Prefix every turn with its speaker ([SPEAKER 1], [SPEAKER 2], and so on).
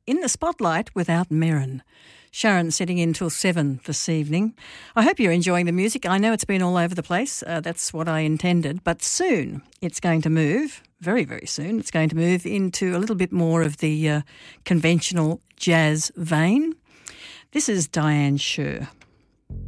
[SPEAKER 1] In the Spotlight without Merrin. Sharon sitting in till 7 this evening. I hope you're enjoying the music. I know it's been all over the place. That's what I intended. But soon it's going to move, very, very soon, it's going to move into a little bit more of the conventional jazz vein. This is Diane Scher.